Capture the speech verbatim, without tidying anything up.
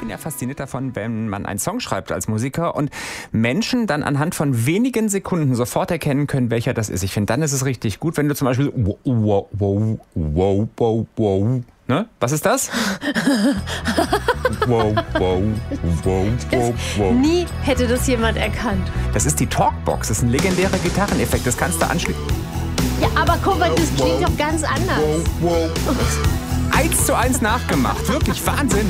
bin ja fasziniert davon, wenn man einen Song schreibt als Musiker und Menschen dann anhand von wenigen Sekunden sofort erkennen können, welcher das ist. Ich finde, dann ist es richtig gut, wenn du zum Beispiel wow, wow, wow, wow, wow, wow. Ne? Was ist das? Wow, wow, wow, wow, wow. Nie hätte das jemand erkannt. Das ist die Talkbox. Das ist ein legendärer Gitarreneffekt. Das kannst du anschließen. Ja, aber guck mal, das klingt doch ganz anders. Eins zu eins nachgemacht. Wirklich Wahnsinn.